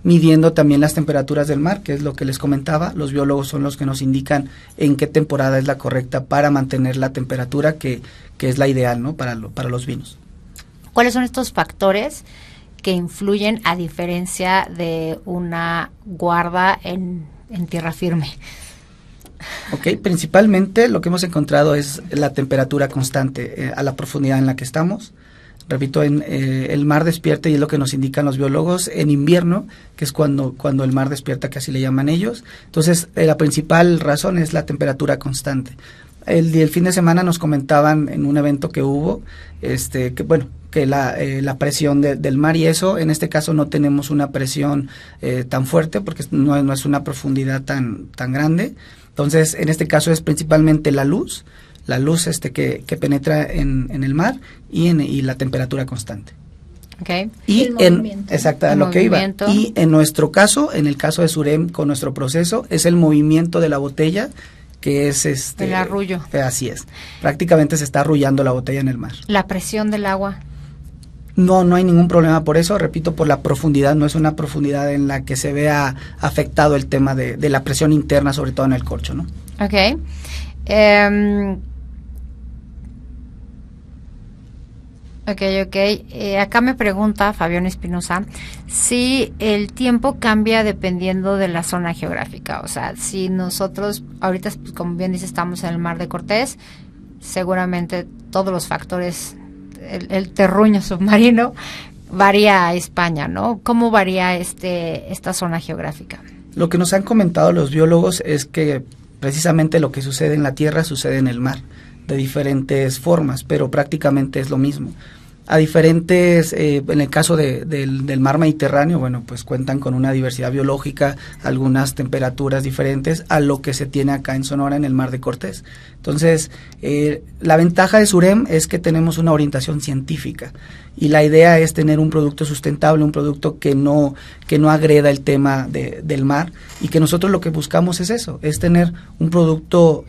midiendo también las temperaturas del mar, que es lo que les comentaba. Los biólogos son los que nos indican en qué temporada es la correcta para mantener la temperatura que es la ideal, ¿no? Para los vinos. ¿Cuáles son estos factores que influyen a diferencia de una guarda en tierra firme? Ok, principalmente lo que hemos encontrado es la temperatura constante a la profundidad en la que estamos. Repito, el mar despierta, y es lo que nos indican los biólogos en invierno, que es cuando el mar despierta, que así le llaman ellos. Entonces, la principal razón es la temperatura constante. El fin de semana nos comentaban en un evento que hubo, que la presión del mar, y eso, en este caso no tenemos una presión tan fuerte, porque no es una profundidad tan grande. Entonces, en este caso es principalmente la luz que penetra en el mar y la temperatura constante. Okay. Y lo que iba. Y en nuestro caso, en el caso de Surem, con nuestro proceso, es el movimiento de la botella, que es el arrullo. Así es. Prácticamente se está arrullando la botella en el mar. ¿La presión del agua? No hay ningún problema por eso, repito, por la profundidad. No es una profundidad en la que se vea afectado el tema de la presión interna, sobre todo en el corcho, ¿no? Ok. Acá me pregunta Fabián Espinosa si el tiempo cambia dependiendo de la zona geográfica. O sea, si nosotros ahorita, pues, como bien dice, estamos en el Mar de Cortés, seguramente todos los factores, el terruño submarino varía a España, ¿no? ¿Cómo varía esta zona geográfica? Lo que nos han comentado los biólogos es que precisamente lo que sucede en la tierra sucede en el mar, de diferentes formas, pero prácticamente es lo mismo. A diferentes, en el caso del mar Mediterráneo, bueno, pues cuentan con una diversidad biológica, algunas temperaturas diferentes a lo que se tiene acá en Sonora, en el Mar de Cortés. Entonces, la ventaja de Surem es que tenemos una orientación científica, y la idea es tener un producto sustentable, un producto que no agreda el tema del mar, y que nosotros lo que buscamos es eso, es tener un producto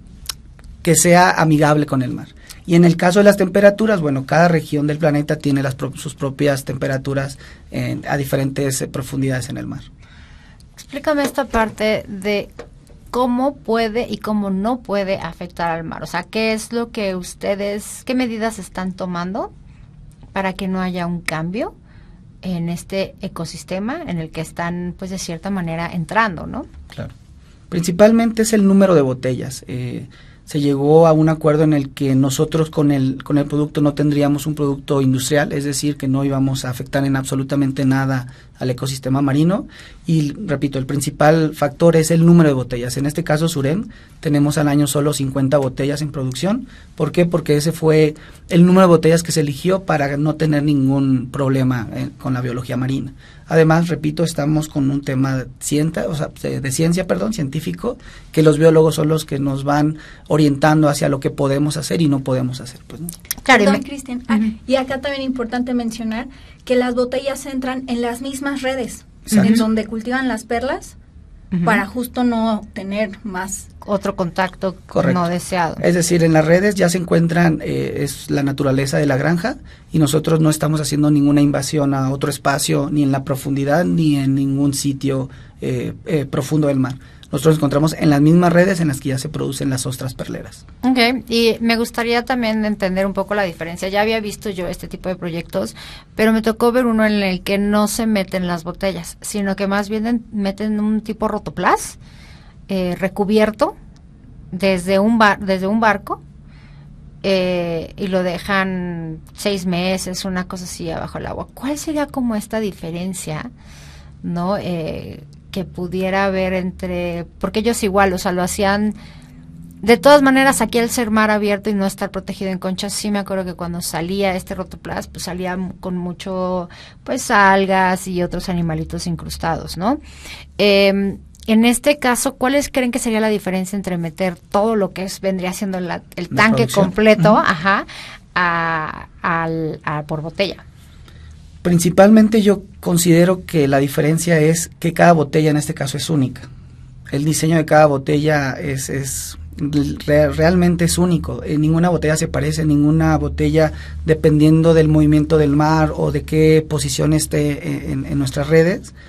que sea amigable con el mar. Y en el caso de las temperaturas, bueno, cada región del planeta tiene sus propias temperaturas a diferentes profundidades en el mar. Explícame esta parte de cómo puede y cómo no puede afectar al mar. O sea, ¿qué es lo que qué medidas están tomando para que no haya un cambio en este ecosistema en el que están, pues, de cierta manera entrando, ¿no? Claro. Principalmente es el número de botellas. Se llegó a un acuerdo en el que nosotros con el producto no tendríamos un producto industrial, es decir, que no íbamos a afectar en absolutamente nada al ecosistema marino, y repito, el principal factor es el número de botellas. En este caso, Surem, tenemos al año solo 50 botellas en producción. ¿Por qué? Porque ese fue el número de botellas que se eligió para no tener ningún problema con la biología marina. Además, repito, estamos con un tema de ciencia, científico, que los biólogos son los que nos van orientando hacia lo que podemos hacer y no podemos hacer. Pues, ¿no? Claro, Cristian. Y acá también es importante mencionar que las botellas entran en las mismas redes, en donde cultivan las perlas, para justo no tener más otro contacto no deseado. Es decir, en las redes ya se encuentran, es la naturaleza de la granja, y nosotros no estamos haciendo ninguna invasión a otro espacio, ni en la profundidad, ni en ningún sitio profundo del mar. Nosotros nos encontramos en las mismas redes en las que ya se producen las ostras perleras. Ok, y me gustaría también entender un poco la diferencia. Ya había visto yo este tipo de proyectos, pero me tocó ver uno en el que no se meten las botellas, sino que más bien meten un tipo rotoplas recubierto desde un barco, y lo dejan 6 meses, una cosa así, abajo el agua. ¿Cuál sería como esta diferencia, no? Que pudiera haber porque ellos igual, o sea, lo hacían de todas maneras. Aquí al ser mar abierto y no estar protegido en conchas, sí me acuerdo que cuando salía este rotoplas, pues salía con mucho, pues, algas y otros animalitos incrustados, ¿no? En este caso, ¿cuáles creen que sería la diferencia entre meter todo lo que vendría siendo el tanque completo, por botella? Principalmente yo considero que la diferencia es que cada botella en este caso es única. El diseño de cada botella realmente es único. Ninguna botella se parece, ninguna botella, dependiendo del movimiento del mar o de qué posición esté en nuestras redes,